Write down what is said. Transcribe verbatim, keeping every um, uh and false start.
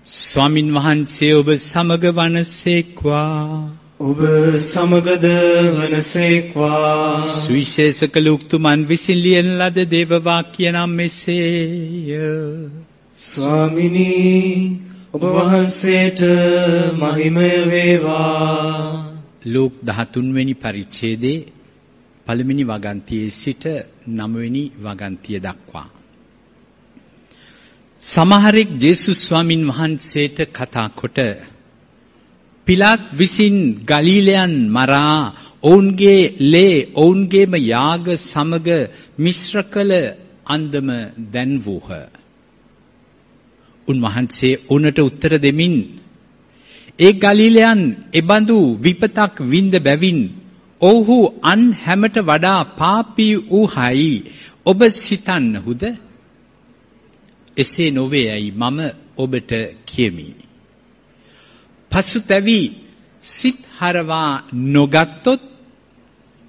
ස්වාමින් වහන්සේ ඔබ සමග වනසේක්වා. ඔබ සමගද වනසේක්වා. සුවිශේෂ කළ උක්තුමන් විසින් ලියන ලද දේව වාක්‍ය නම් මෙසේය. ස්වාමිනී ඔබ වහන්සේට මහිමය වේවා. ලූක් දහතුන් වෙනි පරිච්ඡේදයේ පළවෙනි වගන්තියේ සිට නවවෙනි වගන්තිය දක්වා. සමහරෙක් ජේසුස් ස්වාමින් වහන්සේට කතා කොට පිලාත් විසින් ගලීලයන් මරා ඔවුන්ගේ ලේ ඔවුන්ගේම යාග සමග මිශ්‍ර කළ අන්දම දැන්වූහ. උන්වහන්සේ උනට උත්තර දෙමින් ඒ ගලීලයන් එබඳු විපතක් වින්ද බැවින් ඔව්හු අන් හැමට වඩා පාපී වූහයි ඔබ සිතන්නහුද? එසේ නොවේයයි මම ඔබට කියමි. පසුතැවි සිත් හරවා නොගත්තොත්